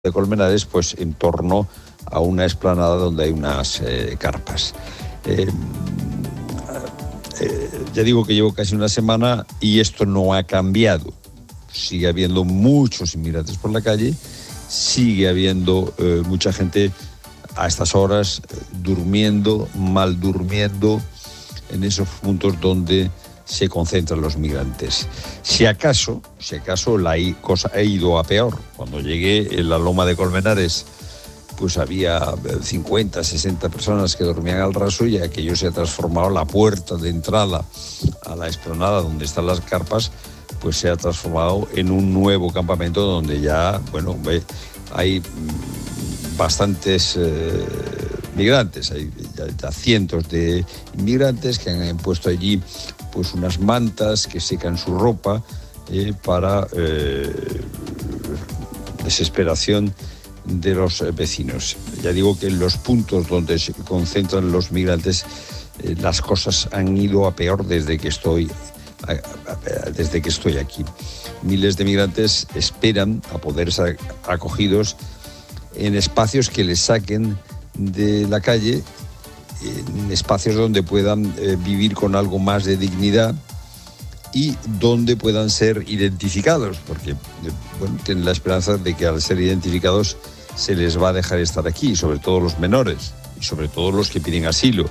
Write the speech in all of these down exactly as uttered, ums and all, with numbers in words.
de Colmenares, pues en torno a una explanada donde hay unas eh, carpas. Eh, eh, ya digo que llevo casi una semana y esto no ha cambiado. Sigue habiendo muchos inmigrantes por la calle, sigue habiendo eh, mucha gente a estas horas eh, durmiendo, mal durmiendo en esos puntos donde se concentran los migrantes. Si acaso, si acaso la cosa ha ido a peor. Cuando llegué en la Loma de Colmenares, pues había cincuenta, sesenta personas que dormían al raso y aquello se ha transformado, la puerta de entrada a la explanada donde están las carpas, pues se ha transformado en un nuevo campamento donde ya, bueno, hay bastantes eh, migrantes, hay ya, ya cientos de inmigrantes que han puesto allí pues unas mantas que secan su ropa eh, para eh, desesperación de los vecinos. Ya digo que en los puntos donde se concentran los migrantes eh, las cosas han ido a peor desde que estoy a, a, desde que estoy aquí. Miles de migrantes esperan a poder ser acogidos en espacios que les saquen de la calle, en espacios donde puedan eh, vivir con algo más de dignidad y donde puedan ser identificados, porque eh, bueno, tienen la esperanza de que al ser identificados se les va a dejar estar aquí, sobre todo los menores y sobre todo los que piden asilo.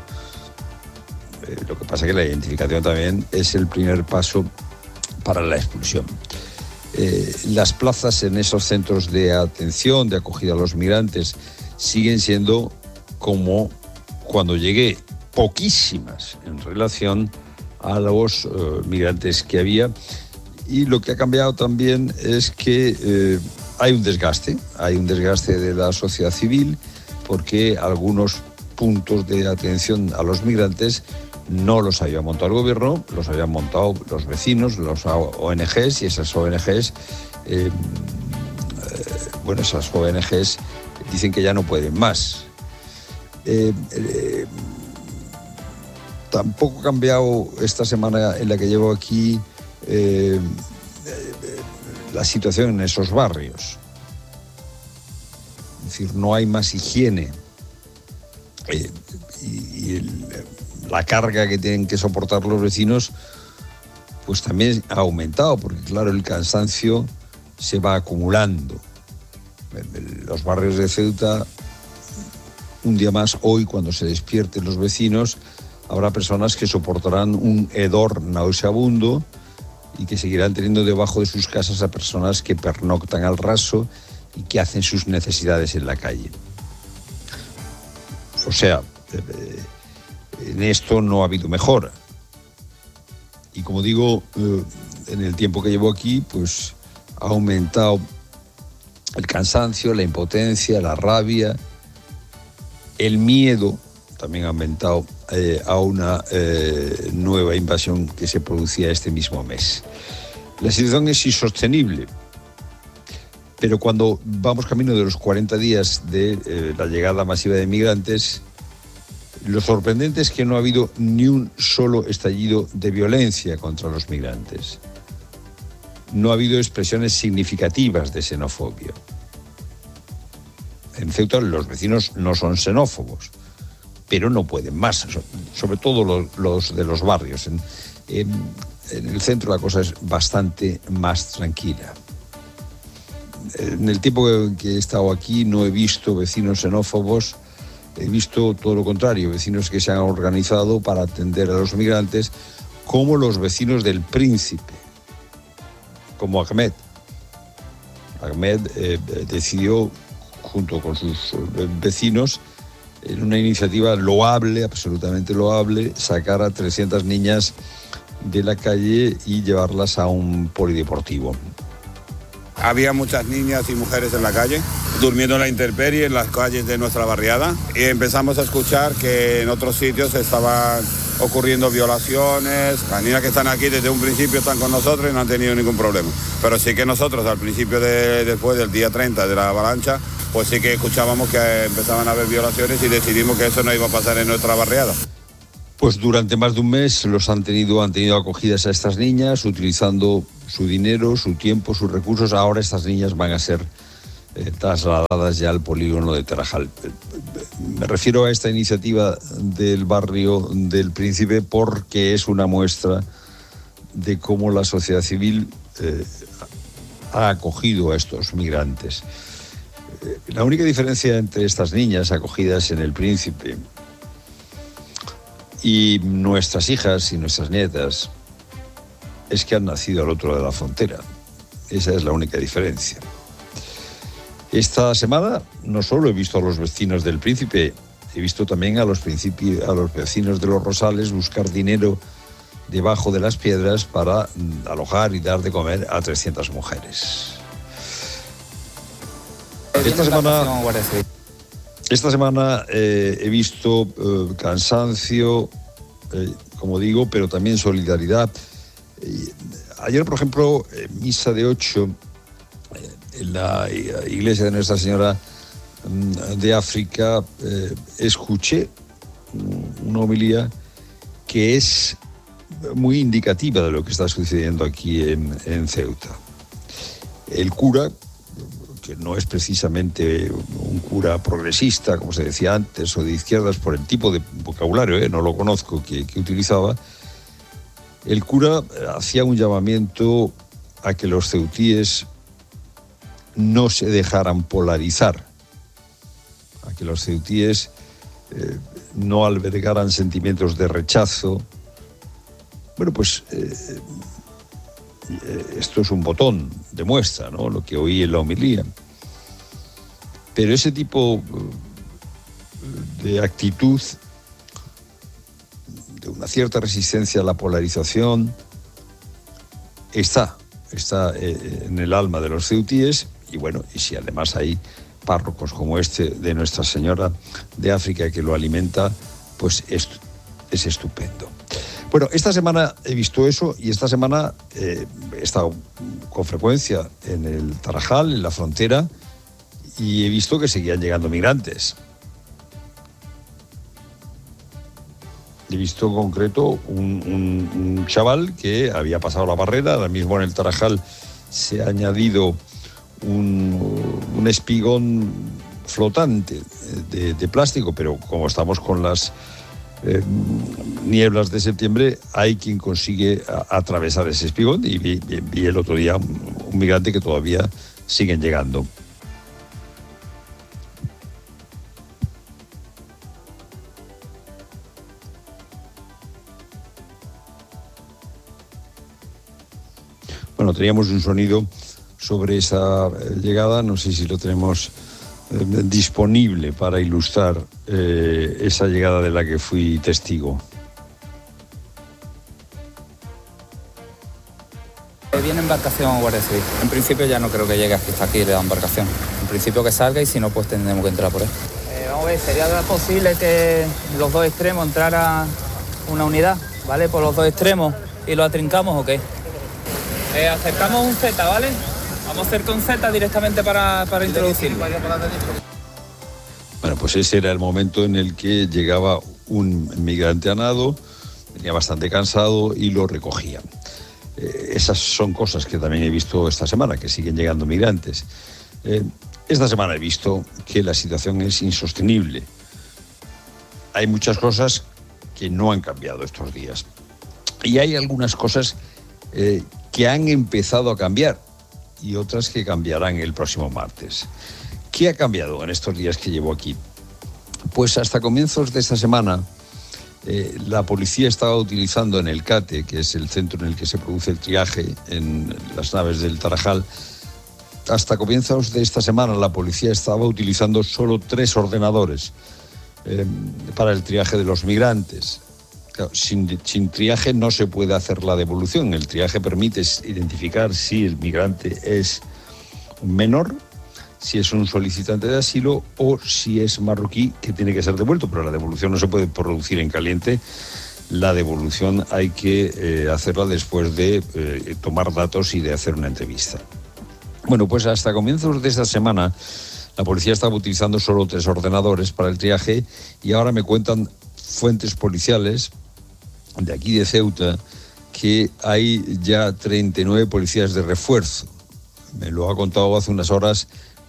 Eh, lo que pasa es que la identificación también es el primer paso para la expulsión. Eh, las plazas en esos centros de atención, de acogida a los migrantes, siguen siendo como cuando llegué, poquísimas en relación a los uh, migrantes que había. Y lo que ha cambiado también es que eh, hay un desgaste, hay un desgaste de la sociedad civil, porque algunos puntos de atención a los migrantes no los había montado el gobierno, los habían montado los vecinos, los O N Ges, y esas O N Ges, eh, eh, bueno, esas O N Ges dicen que ya no pueden más. Eh, eh, tampoco ha cambiado esta semana en la que llevo aquí eh, eh, la situación en esos barrios. Es decir, no hay más higiene eh, y, y el, la carga que tienen que soportar los vecinos pues también ha aumentado, porque claro, el cansancio se va acumulando. En los barrios de Ceuta, un día más, hoy, cuando se despierten los vecinos, habrá personas que soportarán un hedor nauseabundo y que seguirán teniendo debajo de sus casas a personas que pernoctan al raso y que hacen sus necesidades en la calle. O sea, en esto no ha habido mejora. Y como digo, en el tiempo que llevo aquí, pues ha aumentado el cansancio, la impotencia, la rabia. El miedo también ha aumentado eh, a una eh, nueva invasión que se producía este mismo mes. La situación es insostenible, pero cuando vamos camino de los cuarenta días de eh, la llegada masiva de migrantes, lo sorprendente es que no ha habido ni un solo estallido de violencia contra los migrantes. No ha habido expresiones significativas de xenofobia. En Ceuta los vecinos no son xenófobos, pero no pueden más, sobre todo los, los de los barrios. En, en, en el centro la cosa es bastante más tranquila. En el tiempo que he estado aquí no he visto vecinos xenófobos, he visto todo lo contrario, vecinos que se han organizado para atender a los migrantes, como los vecinos del Príncipe, como Ahmed. Ahmed eh, decidió, junto con sus vecinos, en una iniciativa loable, absolutamente loable, sacar a trescientas niñas de la calle y llevarlas a un polideportivo. Había muchas niñas y mujeres en la calle, durmiendo en la intemperie en las calles de nuestra barriada, y empezamos a escuchar que en otros sitios estaban ocurriendo violaciones. Las niñas que están aquí desde un principio están con nosotros y no han tenido ningún problema. Pero sí que nosotros al principio, de, después del día treinta de la avalancha, pues sí que escuchábamos que empezaban a haber violaciones y decidimos que eso no iba a pasar en nuestra barriada. Pues durante más de un mes los han tenido, han tenido acogidas a estas niñas, utilizando su dinero, su tiempo, sus recursos. Ahora estas niñas van a ser eh, trasladadas ya al polígono de Tarajal. Me refiero a esta iniciativa del barrio del Príncipe porque es una muestra de cómo la sociedad civil eh, ha acogido a estos migrantes. Eh, la única diferencia entre estas niñas acogidas en el Príncipe y nuestras hijas y nuestras nietas es que han nacido al otro lado de la frontera. Esa es la única diferencia. Esta semana no solo he visto a los vecinos del Príncipe, he visto también a los, a los vecinos de Los Rosales buscar dinero debajo de las piedras para alojar y dar de comer a trescientas mujeres. Esta semana, esta semana eh, he visto eh, cansancio, eh, como digo, pero también solidaridad. Eh, ayer, por ejemplo, en misa de ocho, eh, en la iglesia de Nuestra Señora de África, eh, escuché una homilía que es muy indicativa de lo que está sucediendo aquí en, en Ceuta. El cura, que no es precisamente un cura progresista, como se decía antes, o de izquierdas por el tipo de vocabulario, ¿eh? no lo conozco, que, que utilizaba, el cura hacía un llamamiento a que los ceutíes no se dejaran polarizar, a que los ceutíes eh, no albergaran sentimientos de rechazo. Bueno, pues eh, esto es un botón de muestra, ¿no? Lo que oí en la homilía. Pero ese tipo de actitud, de una cierta resistencia a la polarización, está, está eh, en el alma de los ceutíes. Y bueno, y si además hay párrocos como este de Nuestra Señora de África que lo alimenta, pues es, es estupendo. Bueno, esta semana he visto eso y esta semana eh, he estado con frecuencia en el Tarajal, en la frontera, y he visto que seguían llegando migrantes. He visto en concreto un, un, un chaval que había pasado la barrera. Ahora mismo en el Tarajal se ha añadido un, un espigón flotante de, de plástico, pero como estamos con las eh, nieblas de septiembre, hay quien consigue a, atravesar ese espigón, y vi, vi, vi el otro día un, un migrante que todavía siguen llegando. Bueno, teníamos un sonido sobre esa llegada, no sé si lo tenemos eh, disponible para ilustrar eh, esa llegada de la que fui testigo. Viene embarcación Guardia Civil. En principio ya no creo que llegue hasta aquí la embarcación. En principio que salga y si no, pues tendremos que entrar por ahí. Eh, vamos a ver, sería posible que los dos extremos entrara una unidad, ¿vale? Por los dos extremos y lo atrincamos o qué. Eh, acercamos un Z, ¿vale? Vamos a hacer con Z directamente para, para introducirlo. Bueno, pues ese era el momento en el que llegaba un migrante a nado, venía bastante cansado y lo recogían. Eh, esas son cosas que también he visto esta semana, que siguen llegando migrantes. Eh, esta semana he visto que la situación es insostenible. Hay muchas cosas que no han cambiado estos días. Y hay algunas cosas eh, que han empezado a cambiar y otras que cambiarán el próximo martes. ¿Qué ha cambiado en estos días que llevo aquí? Pues hasta comienzos de esta semana eh, la policía estaba utilizando en el CATE, que es el centro en el que se produce el triaje en las naves del Tarajal, hasta comienzos de esta semana la policía estaba utilizando solo tres ordenadores eh, para el triaje de los migrantes. Claro, sin, sin triaje no se puede hacer la devolución. El triaje permite identificar si el migrante es un menor, si es un solicitante de asilo o si es marroquí, que tiene que ser devuelto, pero la devolución no se puede producir en caliente. La devolución hay que eh, hacerla después de eh, tomar datos y de hacer una entrevista. Bueno, pues hasta comienzos de esta semana la policía estaba utilizando solo tres ordenadores para el triaje y ahora me cuentan fuentes policiales de aquí de Ceuta que hay ya treinta y nueve policías de refuerzo. Me lo ha contado hace unas horas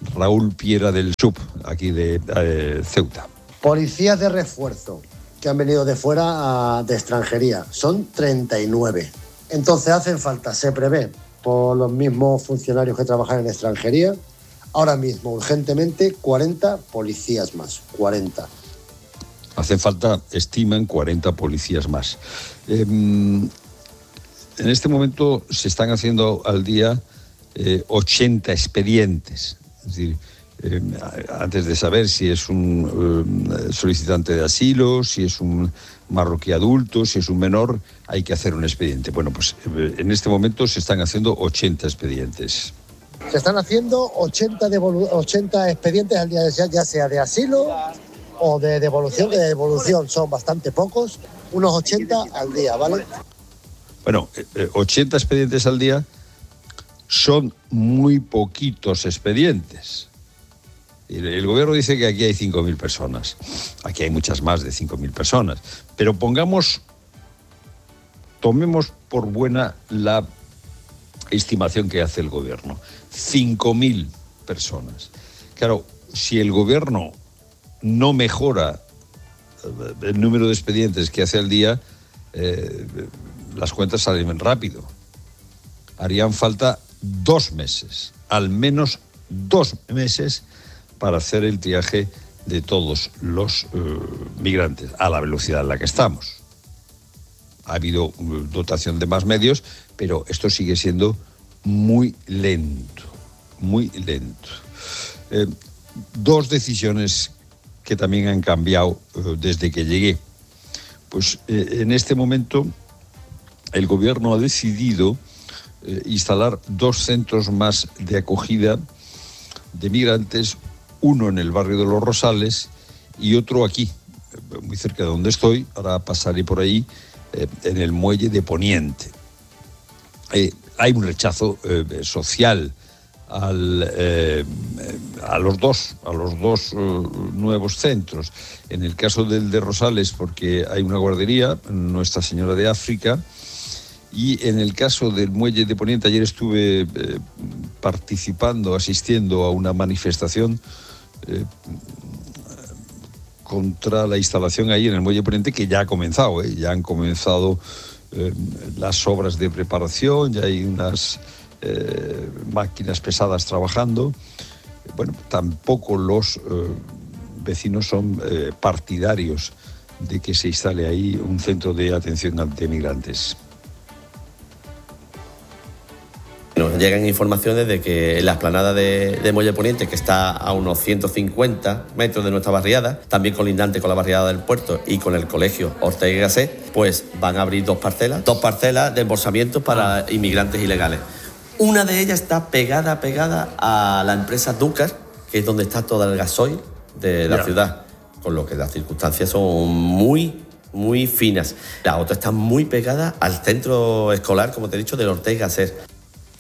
Raúl Piera del S U P, aquí de eh, Ceuta. Policías de refuerzo que han venido de fuera a, de extranjería, son treinta y nueve. Entonces hacen falta, se prevé, por los mismos funcionarios que trabajan en extranjería, ahora mismo, urgentemente, cuarenta policías más, cuarenta. Hacen falta, estiman, cuarenta policías más. Eh, en este momento se están haciendo al día eh, ochenta expedientes. Es decir, eh, antes de saber si es un eh, solicitante de asilo, si es un marroquí adulto, si es un menor, hay que hacer un expediente. Bueno, pues eh, en este momento se están haciendo ochenta expedientes. Se están haciendo ochenta, devolu- ochenta expedientes al día, ya, ya sea de asilo o de devolución. De devolución son bastante pocos, unos ochenta al día, ¿vale? Bueno, eh, ochenta expedientes al día son muy poquitos expedientes. El, el gobierno dice que aquí hay cinco mil personas. Aquí hay muchas más de cinco mil personas. Pero pongamos, tomemos por buena la estimación que hace el gobierno. cinco mil personas. Claro, si el gobierno no mejora el número de expedientes que hace al día, eh, las cuentas salen rápido. Harían falta dos meses, al menos dos meses, para hacer el triaje de todos los eh, migrantes a la velocidad en la que estamos. Ha habido dotación de más medios, pero esto sigue siendo muy lento, muy lento. Eh, dos decisiones que también han cambiado eh, desde que llegué. Pues eh, en este momento el gobierno ha decidido eh, instalar dos centros más de acogida de migrantes, uno en el barrio de Los Rosales y otro aquí, muy cerca de donde estoy. Ahora pasaré por ahí, eh, en el muelle de Poniente. Eh, hay un rechazo eh, social al, eh, a los dos, a los dos eh, nuevos centros. En el caso del de Rosales, porque hay una guardería, Nuestra Señora de África, y en el caso del muelle de Poniente, ayer estuve eh, participando, asistiendo a una manifestación eh, contra la instalación ahí en el muelle de Poniente, que ya ha comenzado, eh, ya han comenzado eh, las obras de preparación, ya hay unas eh, máquinas pesadas trabajando. Bueno, tampoco los eh, vecinos son eh, partidarios de que se instale ahí un centro de atención ante migrantes. Nos llegan informaciones de que en la explanada de, de Muelle Poniente, que está a unos ciento cincuenta metros de nuestra barriada, también colindante con la barriada del puerto y con el colegio Ortega y Gasset, pues van a abrir dos parcelas, dos parcelas de embolsamiento para inmigrantes ilegales. Una de ellas está pegada, pegada a la empresa Dúcar, que es donde está todo el gasoil de la yeah. ciudad, con lo que las circunstancias son muy, muy finas. La otra está muy pegada al centro escolar, como te he dicho, del Ortega y Gasset.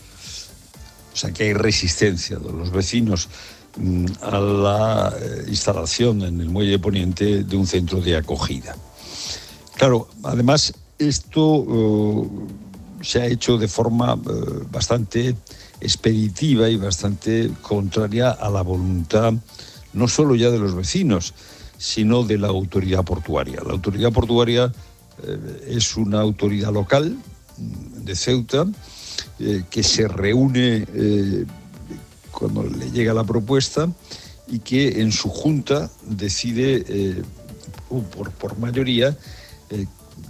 O sea que hay resistencia de los vecinos mmm, a la eh, instalación en el muelle de Poniente de un centro de acogida. Claro, además esto eh, se ha hecho de forma eh, bastante expeditiva y bastante contraria a la voluntad no solo ya de los vecinos, sino de la autoridad portuaria. La autoridad portuaria eh, es una autoridad local de Ceuta, Eh, que se reúne eh, cuando le llega la propuesta y que en su junta decide, eh, por, por mayoría, eh,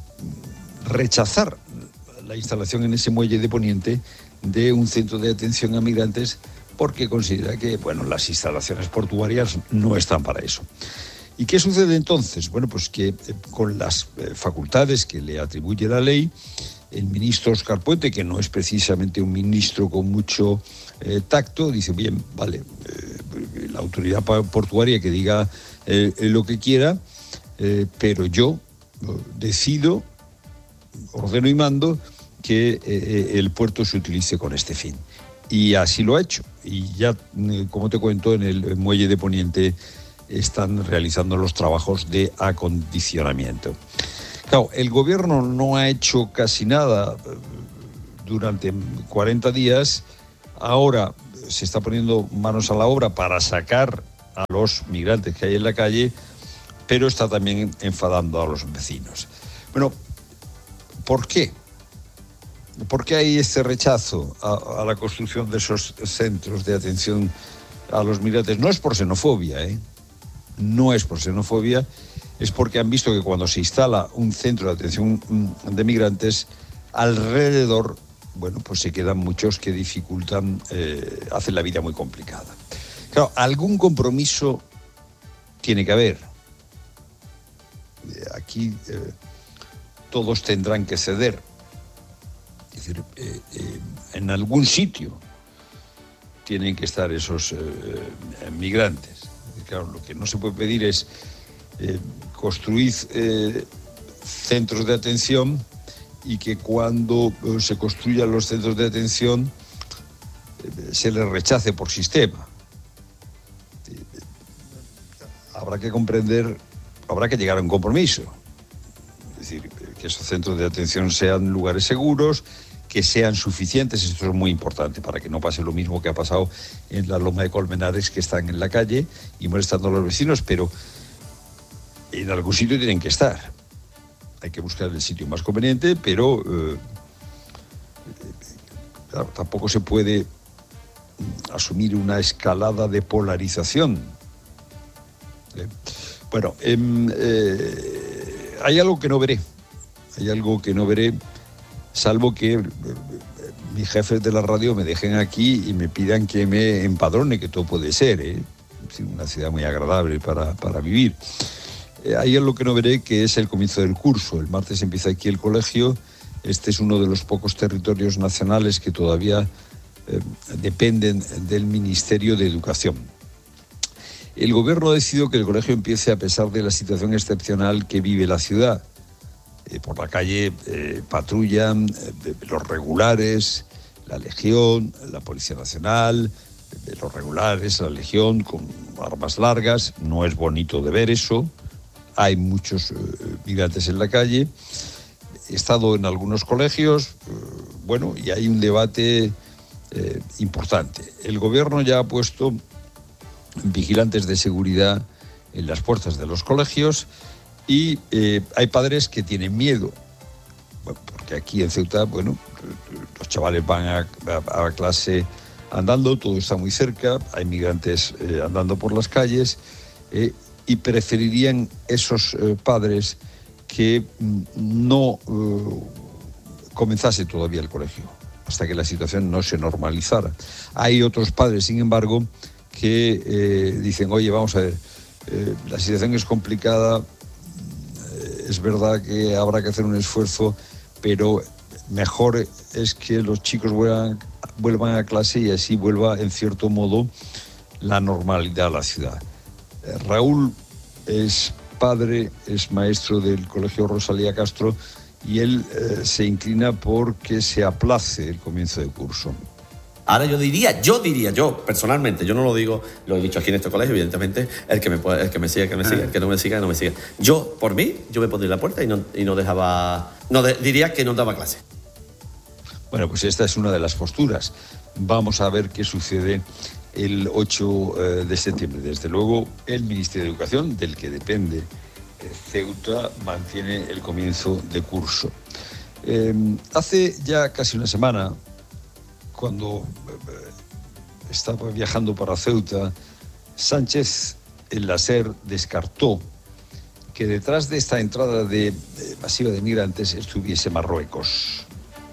rechazar la instalación en ese muelle de Poniente de un centro de atención a migrantes, porque considera que, bueno, las instalaciones portuarias no están para eso. ¿Y qué sucede entonces? Bueno, pues que eh, con las eh, facultades que le atribuye la ley, el ministro Óscar Puente, que no es precisamente un ministro con mucho eh, tacto, dice, bien, vale, eh, la autoridad portuaria que diga eh, lo que quiera, eh, pero yo eh, decido, ordeno y mando que eh, el puerto se utilice con este fin. Y así lo ha hecho. Y ya, como te cuento, en el muelle de Poniente están realizando los trabajos de acondicionamiento. Claro, el gobierno no ha hecho casi nada durante cuarenta días. Ahora se está poniendo manos a la obra para sacar a los migrantes que hay en la calle, pero está también enfadando a los vecinos. Bueno, ¿por qué? ¿Por qué hay este rechazo a, a la construcción de esos centros de atención a los migrantes? No es por xenofobia, ¿eh? No es por xenofobia, es porque han visto que cuando se instala un centro de atención de migrantes, alrededor, bueno, pues se quedan muchos que dificultan, eh, hacen la vida muy complicada. Claro, algún compromiso tiene que haber. Aquí eh, todos tendrán que ceder. Es decir, eh, eh, en algún sitio tienen que estar esos eh, migrantes. Claro, lo que no se puede pedir es eh, construir eh, centros de atención y que cuando eh, se construyan los centros de atención eh, se les rechace por sistema. Eh, habrá que comprender, habrá que llegar a un compromiso. Es decir, que esos centros de atención sean lugares seguros, que sean suficientes, esto es muy importante para que no pase lo mismo que ha pasado en la Loma de Colmenares, que están en la calle y molestando a los vecinos, pero en algún sitio tienen que estar. Hay que buscar el sitio más conveniente, pero eh, claro, tampoco se puede asumir una escalada de polarización. Eh, bueno, eh, eh, hay algo que no veré, hay algo que no veré, salvo que eh, mis jefes de la radio me dejen aquí y me pidan que me empadrone, que todo puede ser, ¿eh? Es una ciudad muy agradable para, para vivir. Eh, hay algo que no veré, que es el comienzo del curso. El martes empieza aquí el colegio. Este es uno de los pocos territorios nacionales que todavía eh, dependen del Ministerio de Educación. El gobierno ha decidido que el colegio empiece a pesar de la situación excepcional que vive la ciudad. Eh, por la calle eh, patrullan eh, los regulares, la Legión, la Policía Nacional, eh, los regulares, la Legión con armas largas. No es bonito de ver eso. Hay muchos eh, migrantes en la calle. He estado en algunos colegios, eh, bueno, y hay un debate eh, importante. El gobierno ya ha puesto vigilantes de seguridad en las puertas de los colegios y eh, hay padres que tienen miedo, bueno, porque aquí en Ceuta, bueno, los chavales van a, a, a clase andando, todo está muy cerca, hay migrantes eh, andando por las calles eh, y preferirían esos eh, padres que no eh, comenzase todavía el colegio, hasta que la situación no se normalizara. Hay otros padres, sin embargo, que eh, dicen, oye, vamos a ver, eh, la situación es complicada, eh, es verdad que habrá que hacer un esfuerzo, pero mejor es que los chicos vuelvan, vuelvan a clase y así vuelva, en cierto modo, la normalidad a la ciudad. Eh, Raúl es padre, es maestro del Colegio Rosalía Castro y él eh, se inclina por que se aplace el comienzo del curso. Ahora yo diría, yo diría, yo personalmente, yo no lo digo, lo he dicho aquí en este colegio, evidentemente, el que me, puede, el que me siga, que me siga, el que no me siga, que no me siga. Yo, por mí, yo me pondría en la puerta y no, y no dejaba, no de, diría que no daba clase. Bueno, pues esta es una de las posturas. Vamos a ver qué sucede el ocho de septiembre. Desde luego, el Ministerio de Educación, del que depende Ceuta, mantiene el comienzo de curso. Eh, hace ya casi una semana, cuando estaba viajando para Ceuta, Sánchez, el Láser, descartó que detrás de esta entrada de, de masiva de migrantes estuviese Marruecos.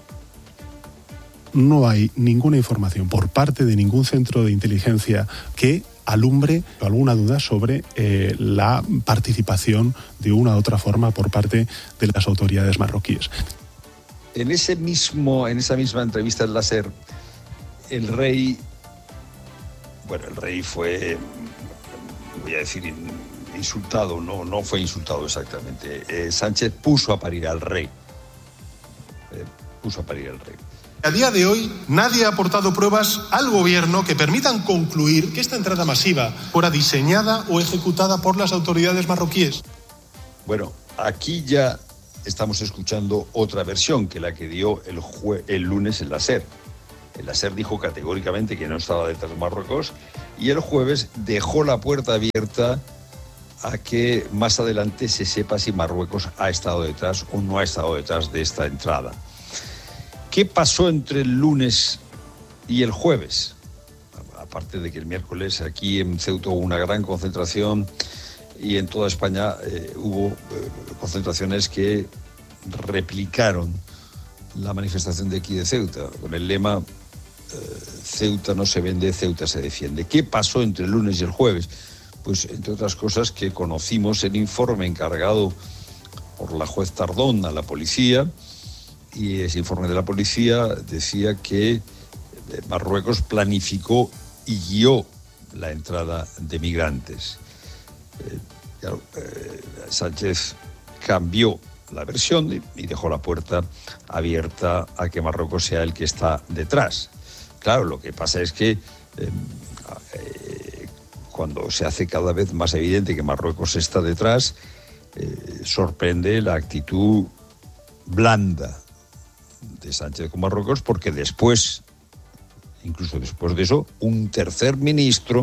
No hay ninguna información por parte de ningún centro de inteligencia que alumbre alguna duda sobre eh, la participación de una u otra forma por parte de las autoridades marroquíes. En ese mismo, en esa misma entrevista en Láser, el rey, bueno, el rey fue, voy a decir, insultado, no, no fue insultado exactamente. Eh, Sánchez puso a parir al rey. Eh, puso a parir al rey. A día de hoy, nadie ha aportado pruebas al gobierno que permitan concluir que esta entrada masiva fuera diseñada o ejecutada por las autoridades marroquíes. Bueno, aquí ya estamos escuchando otra versión que la que dio el, jue- el lunes en la SER. El SER dijo categóricamente que no estaba detrás de Marruecos y el jueves dejó la puerta abierta a que más adelante se sepa si Marruecos ha estado detrás o no ha estado detrás de esta entrada. ¿Qué pasó entre el lunes y el jueves? Aparte de que el miércoles aquí en Ceuta hubo una gran concentración y en toda España eh, hubo eh, concentraciones que replicaron la manifestación de aquí de Ceuta, con el lema eh, Ceuta no se vende, Ceuta se defiende. ¿Qué pasó entre el lunes y el jueves? Pues, entre otras cosas, que conocimos el informe encargado por la juez Tardón a la policía, y ese informe de la policía decía que Marruecos planificó y guió la entrada de migrantes. Eh, claro, eh, Sánchez cambió la versión y, y dejó la puerta abierta a que Marruecos sea el que está detrás. Claro, lo que pasa es que eh, eh, cuando se hace cada vez más evidente que Marruecos está detrás, eh, sorprende la actitud blanda de Sánchez con Marruecos, porque después, incluso después de eso, un tercer ministro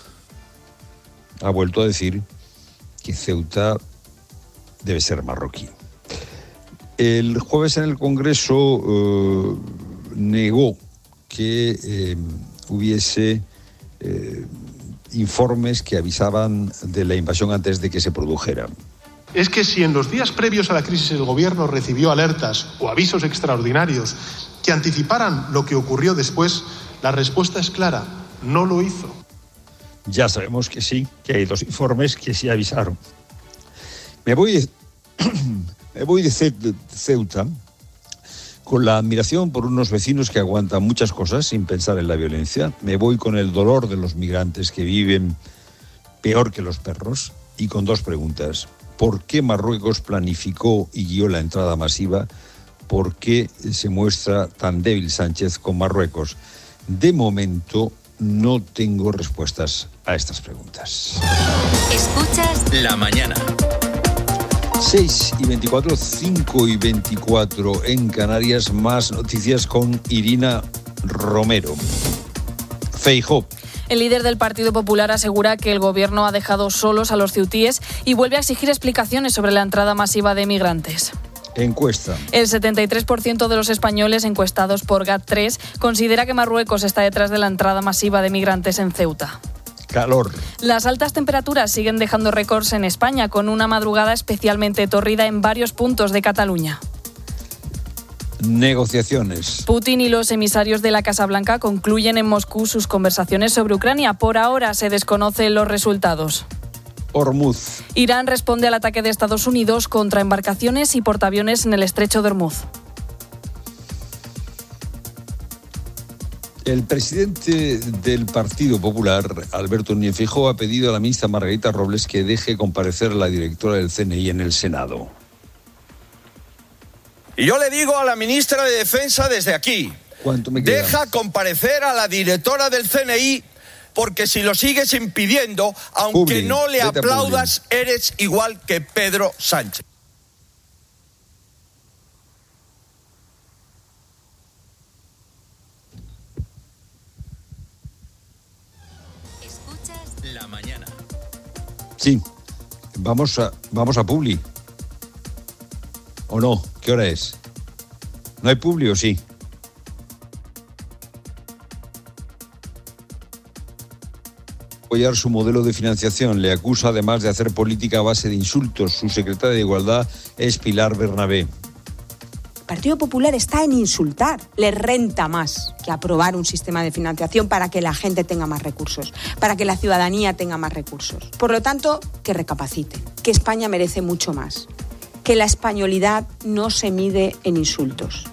ha vuelto a decir que Ceuta debe ser marroquí. El jueves en el Congreso eh, negó que eh, hubiese eh, informes que avisaban de la invasión antes de que se produjera. Es que si en los días previos a la crisis el gobierno recibió alertas o avisos extraordinarios que anticiparan lo que ocurrió después, la respuesta es clara: no lo hizo. Ya sabemos que sí, que hay dos informes que sí avisaron. Me voy de, me voy de Ceuta con la admiración por unos vecinos que aguantan muchas cosas sin pensar en la violencia. Me voy con el dolor de los migrantes que viven peor que los perros y con dos preguntas. ¿Por qué Marruecos planificó y guió la entrada masiva? ¿Por qué se muestra tan débil Sánchez con Marruecos? De momento no tengo respuestas a estas preguntas. Escuchas La Mañana. seis y veinticuatro, cinco y veinticuatro en Canarias. Más noticias con Irina Romero. Feijóo. El líder del Partido Popular asegura que el gobierno ha dejado solos a los ceutíes y vuelve a exigir explicaciones sobre la entrada masiva de migrantes. Encuesta. El setenta y tres por ciento de los españoles encuestados por GAT tres considera que Marruecos está detrás de la entrada masiva de migrantes en Ceuta. Calor. Las altas temperaturas siguen dejando récords en España, con una madrugada especialmente tórrida en varios puntos de Cataluña. Negociaciones. Putin y los emisarios de la Casa Blanca concluyen en Moscú sus conversaciones sobre Ucrania. Por ahora se desconocen los resultados. Hormuz. Irán responde al ataque de Estados Unidos contra embarcaciones y portaaviones en el estrecho de Hormuz. El presidente del Partido Popular, Alberto Núñez Feijóo, ha pedido a la ministra Margarita Robles que deje comparecer a la directora del C N I en el Senado. Y yo le digo a la ministra de Defensa desde aquí, ¿Cuánto me queda? Deja comparecer a la directora del C N I, porque si lo sigues impidiendo, aunque Publi, no le vete a aplaudas, eres igual que Pedro Sánchez. Escuchas La Mañana. Sí, vamos a, vamos a Publi. ¿O no? ¿Qué hora es? ¿No hay Publi o sí? Apoyar su modelo de financiación. Le acusa además de hacer política a base de insultos. Su secretaria de Igualdad es Pilar Bernabé. El Partido Popular está en insultar. Le renta más que aprobar un sistema de financiación para que la gente tenga más recursos, para que la ciudadanía tenga más recursos. Por lo tanto, que recapaciten, que España merece mucho más, que la españolidad no se mide en insultos.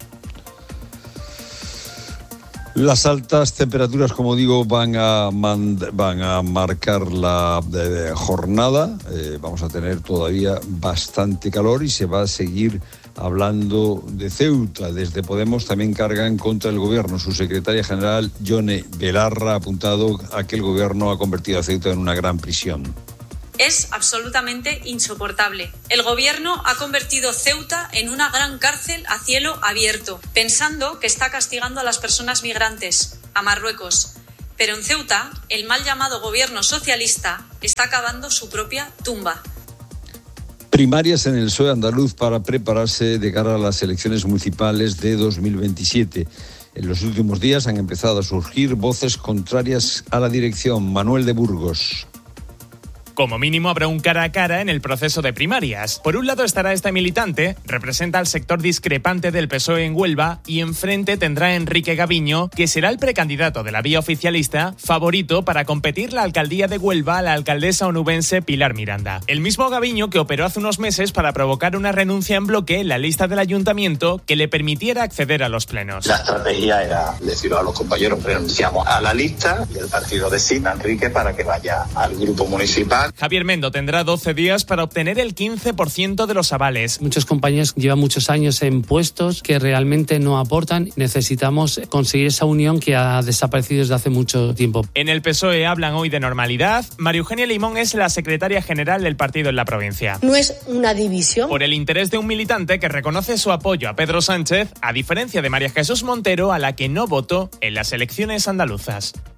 Las altas temperaturas, como digo, van a, mand- van a marcar la eh, jornada. Eh, vamos a tener todavía bastante calor y se va a seguir hablando de Ceuta. Desde Podemos también cargan contra el gobierno. Su secretaria general, Yone Belarra, ha apuntado a que el gobierno ha convertido a Ceuta en una gran prisión. es absolutamente insoportable. El gobierno ha convertido Ceuta en una gran cárcel a cielo abierto, pensando que está castigando a las personas migrantes, a Marruecos. Pero en Ceuta, el mal llamado gobierno socialista está cavando su propia tumba. Primarias en el P S O E andaluz para prepararse de cara a las elecciones municipales de dos mil veintisiete. En los últimos días han empezado a surgir voces contrarias a la dirección. Manuel de Burgos. Como mínimo habrá un cara a cara en el proceso de primarias. Por un lado estará este militante, representa al sector discrepante del P S O E en Huelva, y enfrente tendrá a Enrique Gaviño, que será el precandidato de la vía oficialista, favorito para competir la alcaldía de Huelva a la alcaldesa onubense Pilar Miranda. El mismo Gaviño que operó hace unos meses para provocar una renuncia en bloque en la lista del ayuntamiento que le permitiera acceder a los plenos. La estrategia era decirlo a los compañeros, renunciamos a la lista y el partido designa a Enrique para que vaya al grupo municipal. Javier Mendo tendrá doce días para obtener el quince por ciento de los avales. Muchos compañeros llevan muchos años en puestos que realmente no aportan. Necesitamos conseguir esa unión que ha desaparecido desde hace mucho tiempo. En el P S O E hablan hoy de normalidad. María Eugenia Limón es la secretaria general del partido en la provincia. No es una división. Por el interés de un militante que reconoce su apoyo a Pedro Sánchez, a diferencia de María Jesús Montero, a la que no votó en las elecciones andaluzas.